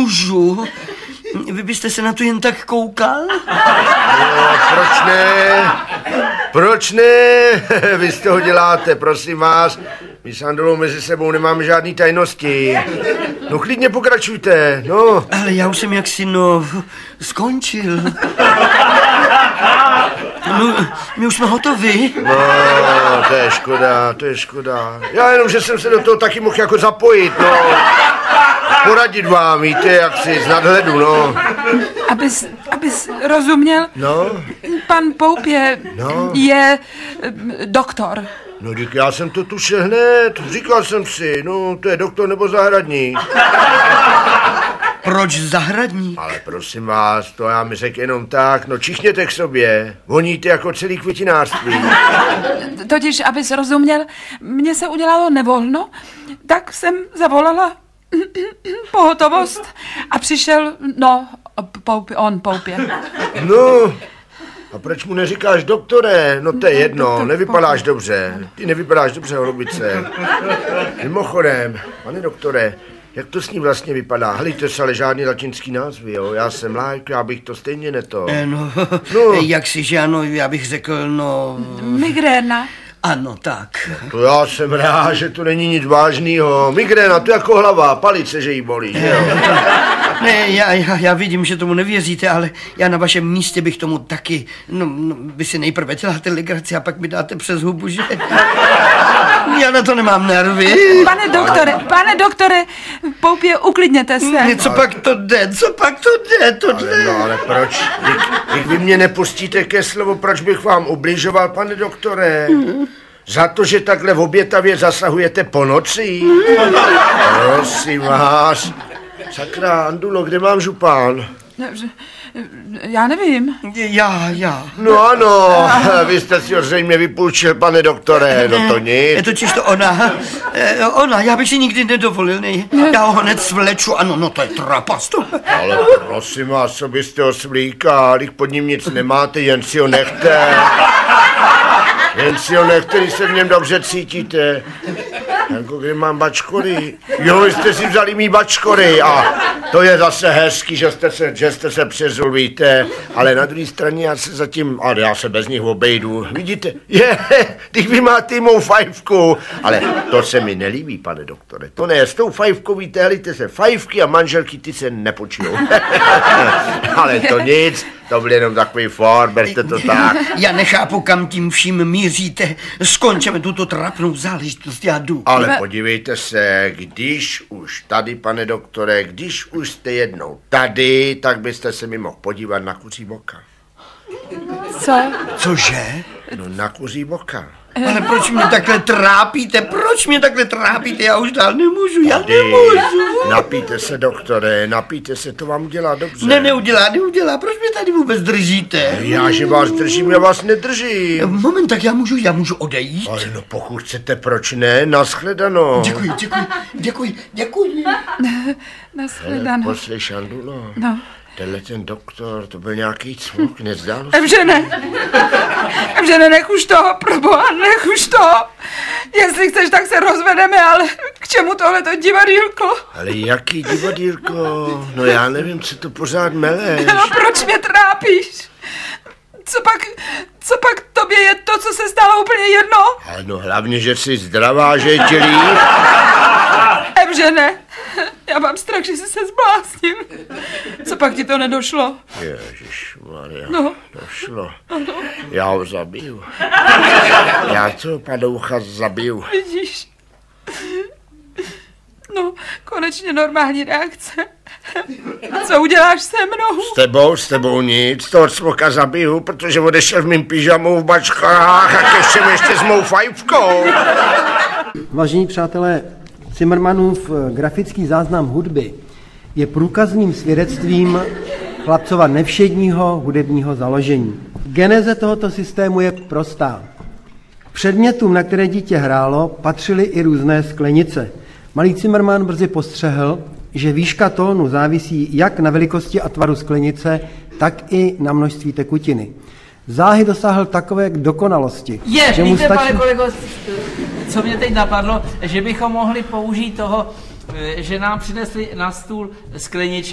můžu. Vy byste se na to jen tak koukal? No, proč ne? Proč ne? Vy z toho děláte, prosím vás. My s Andolou mezi sebou nemáme žádný tajnosti. No klidně pokračujte, no. Ale já už jsem jaksi, skončil. No, my už jsme hotovi. No, to je škoda. Já jenom, že jsem se do toho taky mohl jako zapojit, no. Poradit vám, víte, jak si z nadhledu, no. Abys rozuměl, No? pan Poupě je doktor. No, dík, já jsem to tušil hned, říkal jsem si, no, to je doktor nebo zahradník. Proč zahradník? Ale prosím vás, to já mi řekl jenom tak, no čichněte k sobě, voníte jako celý květinářství. Totiž, abys rozuměl, mně se udělalo nevolno, tak jsem zavolala pohotovost a přišel, Poupě. No, a proč mu neříkáš doktore? No to je jedno, nevypadáš dobře. Ty nevypadáš dobře, holubice. Mimochodem, pane doktore, jak to s ním vlastně vypadá? Helejte se, ale žádný latinský názvy, jo? Já jsem lájk, já bych to stejně neto. Jak si, že ano, já bych řekl, Migréna. Ano, tak. To já jsem rád, že to není nic vážného. Migréna, to jako hlava, palice, že jí bolí, že jo? Ne, já vidím, že tomu nevěříte, ale já na vašem místě bych tomu taky, vy si nejprve děláte legraci a pak mi dáte přes hubu, že? Já na to nemám nervy. Pane doktore, Poupě, uklidněte se. Co pak to jde, tohle? Ale proč? Když vy mě nepustíte ke slovu, proč bych vám ubližoval, pane doktore? Za to, že takhle v obětavě zasahujete po noci? Prosím vás. Sakra, Andulo, kde mám župán? Já nevím. Já. No ano, vy jste si ho zřejmě vypůjčil, pane doktore, no to nic. Je totiž to ona, já bych si nikdy nedovolil, ne? Já ho hned svleču, ano, no to je trapasto. Ale prosím vás, co byste ho svlíkal, když pod ním nic nemáte, jen si ho nechte. Když se v něm dobře cítíte. Jako kde mám bačkory. Jo, vy jste si vzali mý bačkory a to je zase hezký, že jste se přezul, víte. Ale na druhé straně já se bez nich obejdu. Vidíte? Když vy máte mou fajfku. Ale to se mi nelíbí, pane doktore. To ne, s tou fajfkou, víte, helejte se, fajfky a manželky, ty se nepočijou. Ale to nic, to byl jenom takový for, berte to tak. Já nechápu, kam tím vším míříte. Skončeme tuto trapnou záležitost, já jdu. Ale podívejte se, když už tady, pane doktore, když už jste jednou tady, tak byste se mi mohl podívat na kuří boka. Co? Cože? No na kuří boka. Ale proč mě takhle trápíte? Já už dál nemůžu, nemůžu. Napijte se, doktore, to vám udělá dobře. Neudělá, proč mě tady vůbec držíte? Já, že vás držím, já vás nedržím. Moment, tak já můžu odejít? Ale no pokud chcete, proč ne, nashledanou. Děkuji. Nashledanou. Poslyš, Andulo. No. Tenhle ten doktor, to byl nějaký cvuk, nezdálo se? Evžene, nech už to, proboha, nech už to. Jestli chceš, tak se rozvedeme, ale k čemu tohleto divadýlko? Ale jaký divadýlko? No já nevím, co to pořád meleš. No proč mě trápíš? Co pak tobě je to, co se stalo, úplně jedno? Ale no hlavně, že jsi zdravá, že je tělí. Evžene, já mám strach, že jsi se zbláznil. Co pak ti to nedošlo? Ježišmarja, No. Došlo. Já ho zabiju. Já toho padoucha zabiju. Vidíš? No, konečně normální reakce. Co uděláš se mnou? S tebou nic, toho cvoka zabiju, protože odešel v mým pyžamu v bačkách a ještě s mou fajfkou. Vážení přátelé, Zimmermanův grafický záznam hudby je průkazným svědectvím chlapcova nevšedního hudebního založení. Geneze tohoto systému je prostá. K předmětům, na které dítě hrálo, patřily i různé sklenice. Malý Zimmermann brzy postřehl, že výška tónu závisí jak na velikosti a tvaru sklenice, tak i na množství tekutiny. Záhy dosáhl takové dokonalosti, že mu víte, stačí... pane kolego, co mě teď napadlo, že bychom mohli použít toho, že nám přinesli na stůl skleničky